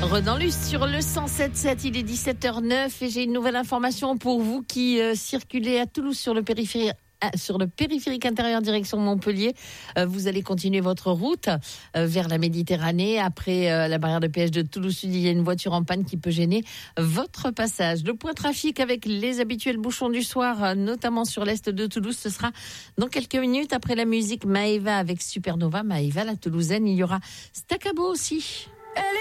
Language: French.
Redanlus sur le 107.7, il est 17h09 et j'ai une nouvelle information pour vous qui circulez à Toulouse sur le périphérique intérieur direction Montpellier. Vous allez continuer votre route vers la Méditerranée. Après la barrière de péage de Toulouse-Sud, il y a une voiture en panne qui peut gêner votre passage. Le point trafic avec les habituels bouchons du soir, notamment sur l'est de Toulouse, ce sera dans quelques minutes. Après la musique, Maëva avec Supernova. Maëva, la Toulousaine, il y aura Stacabo aussi.